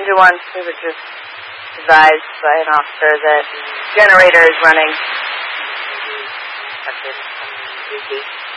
into one. We were just advised by an officer that generator is running. Have been some busy.